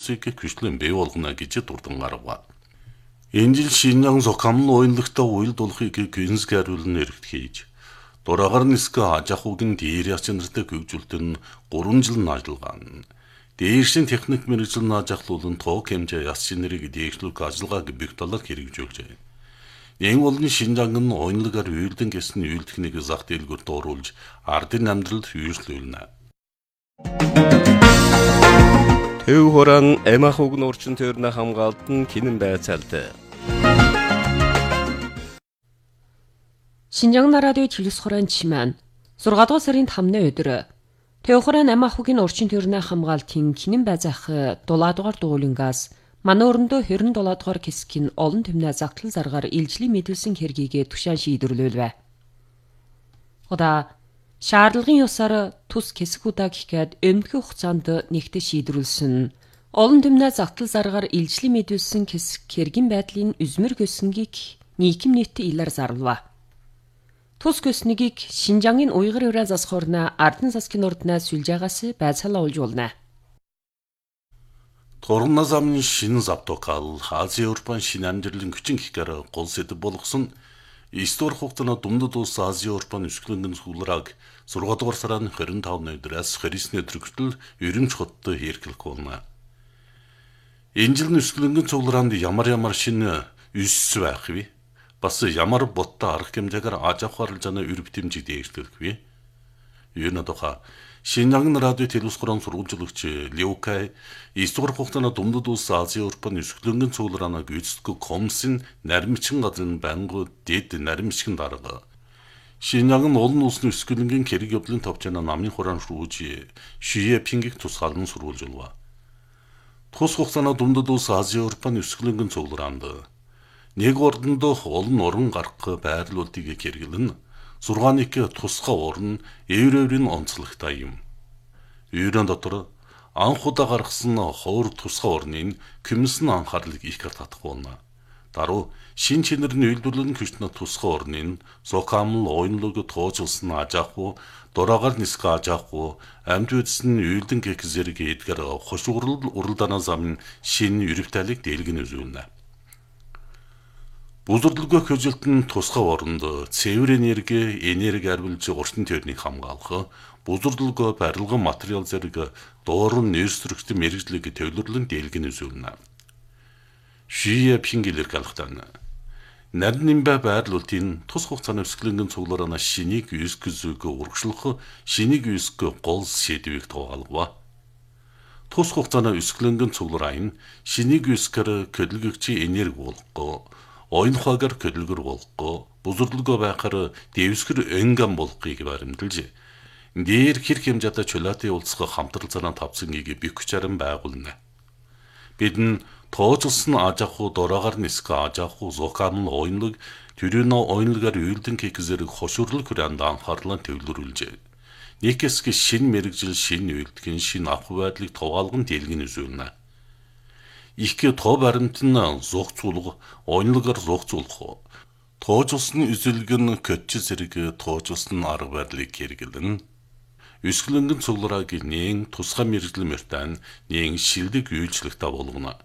төсвийг көчлөн бий болгоно гэж дурдан гарав. Энэ жил Шинжаан Зохамл уянлагта уялд болохыг гүнзгийруулн эргэтгэж дураагаар нисгэ аж ахуйн дээр яс чанартай хөгжүүлэлтэн 3 жил ажиллагаан. Дээршин техник мэргэжлийн аж ахлуулан тоог хэмжээ яс чинэрийг дээшлүүлэх ажиллагааг бих талаар хэрэгжүүлжээ. Энэ болон Шинжаан нь уянлагаар уйлдан гэсэн уйлдхнийг зах дэлгүүрт оруулж ардын амьдралд хүйслүүлнэ. Төв хорон эмах уг нурчин төрнө хамгаалтан кинэн байцаалт. Шинжаан радио телевиз хорон чимэн 6 дугаар сарын 5-ны өдөр Төв хорон эмах угийн урчин төрнө хамгаалтын кинэн байцаах 7 дугаар дуулингаас манай өрөндөө 27 дугаар хэсгийн олон түмнээ загтлал заргаар илжлийн мэдүүлсэн хэргийг тушаан шийдвэрлэв. Удаа шаардлагын ёсоор тус хэсэг удаа гэхэд өмнөх хугацаанд нэгтээ шийдвэрлсэн олон түмнээ загтлал заргаар илжлийн мэдүүлсэн хэсэг хэргийн байдлын үзмэр göсөнгийг нийгэм нийт илэр зарлав. Тус göснийг Шинжаангийн уйгар ураа засхорна ардын засгийн орднаа сүлжаагаас байцаалаа олж болно. Торна замын шинэ завтокал Ази Европын шинэ амьдралын хүчин гихгээр гол сэдэв болгосон историк хугацааны дундад улс Ази Европын өсгөлөнгөн сүүлраг 6 дугаар сарын 25-ны өдрөөс 29-ний өдөр хүртэл ерөнч хоттой хэрхлэх болно. Энэ жил өсгөлөнгөн цуглаанд ямар шинэ өсс байх вэ? Бас ямар боттой арга хэмжээгээр аж ахуйн заны үр бүтэмжийг дээшлэх вэ? Юуны тухай Шинжаан радио телевиз хорон сурвалжлагч Леокай историк хугацааны дундад улс Ази Европын өсгөлөнгөн цуглаанаа гүйцэтгэх комиссын наримчин газрын байнгут дэд наримчин дарга. Шинжаан олон улсын өсгөлөнгөн хэрэг явдлын товчоно намын хорон шүүж Шие Пингийг тусгаалan сурвалжлав. Тус хугацааны дундад улс Ази Европын өсгөлөнгөн цуглаанд нэг ордондоо олон уран гарах байрлуулалтыг хэрэглэн 6-ны тусгай уран еврейрийн онцлогтой юм. Еврейн дотор анх удаа гаргасан ховор тусгай урнын комиссийн анхаарлыг их татах болно. Даруй шин чанарын үйлдвэрлэн хүчнэ тусгай урнын Зохамл уянлаг тоожулсан аж ахуй, дураагаар нисгэ аж ахуй, амьд үдсэн үйлдэн гэх зэрэг эдгээр хошуурал уралдааны замын шинэ ерөвтайлыг дэлгэн үзүүлнэ. Бүлэрлэгөө хөжилтөн тусгай оронд цэвэр энерги арвилж урчин төрнийг хамгаалах, бүлэрлэгөө барилгын материал зэрэг дуурын нэрсрэгчдийн мэрэгжлийг төвлөрлөн дэлгэн үзүүлнэ. Шие Пингилэр галахтана. Нарийн байрлуулалтын тус хугацааны өсгөлөнгөн цуглараана шинийг үсгзүүг урагшлах, шинийг үсг гол сэдвийг тоогалгав. Тус хугацааны өсгөлөнгөн цуглараан шинийг үсгээр хөдөлгөгчийн энерги болгох ойн хаагаар хөдөлгөр болгох, бүзэрлэгөө байхаар дэвсгэр энган болгохыг баримталж, дээр хэр хэмжээтэй чулаатын улсгах хамтрал заран тавцангийг бих хүчээр байгуулна. Бид нь тоожулсан аж ахуй дураагаар нисгэ аж ахуй Зохамл уянлаг төрийн уянлагаар үйлдэн гэх зэрэг хошуурлал хүрээнд анхаарлаа төвлөрүүлжээ. Нэг хэсэг шинэ мэрэгжил, шинэ үйлдэх, шинэ ахуй байдлыг тоогаалган дэлгэн үзүүлнэ. Их тоо баримтан зогцуулга, уянлагаар зогцуулах, тоожулсан үзэлгэн көтч зэрэг тоожулсан арга барилыг хэрэглэн, өсгөлөнгөн цугларааг нээн тусгай мэрэгжил мөртэн нээн шилдэг үйлчлэгтэй болгоно.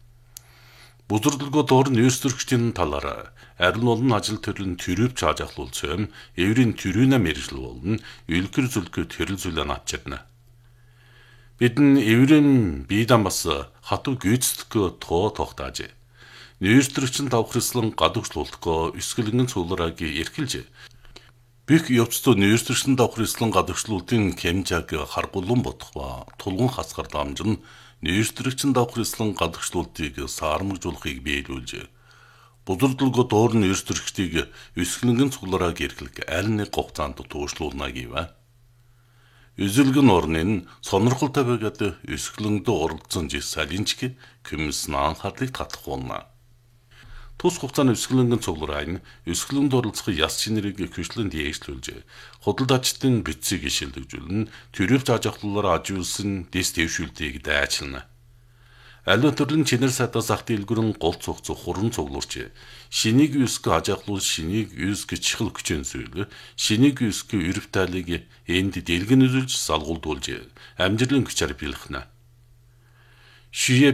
Бүзэрлэгөө доор нөөцлөгчдийн талаар арил болон ажил төрлийн төрөвч аж ахлуулсан еврейн төрийнэ мэрэгжил болон үлгэр зүлгөө төрөл зүйлээ авчирна. Бид нь еврейн биедан бас хатуу гүйцэтгэх тоо тогтааж нөөцлөгчийн давхарслан гадагшлуулдаггүй өсгөлөнгөн цугларааг эрхэлж бих явцдаа нөөцлөгчийн давхарслан гадагшлуултын хэмжээг харгуулсан бодох ба тулгын хасгаар дамжин нөөцлөгчийн давхарслан гадагшлуултыг саармагжуулахыг биелүүлж бүзэрлэгөө доор нөөцлөгчдийг өсгөлөнгөн цугларааг эрхлэх аль нэг хугацаанд туушруулна гэв. Үзэлгэн орнын сонирхолтой байгаад өсгөлөндөө оролцсон салинчг комиссийн анхаарлыг татах болно. Тус хугацааны өсгөлөнгөн цуглараан өсгөлөнд оролцох яс чинэрийг хөшлөн дээшлүүлж, худалд ажтын бицийг шилжүүлэн, төрөвч аж ахлуулаар ажиулсан дэс дэвшүүлтийг дайчилна. Аливаа төрлийн чинэр сайдаа зах дэлгүүрэн гол цугц хуран цуглуурч, шинийг үсг аж ахлуул шинийг үсг чихэл хүчин зүйл, шинийг үсг өрөвтайлыг энд дэлгэн үзүүлж салгуулдуулж, амжилтын хүчээр бэлхнэ. Шие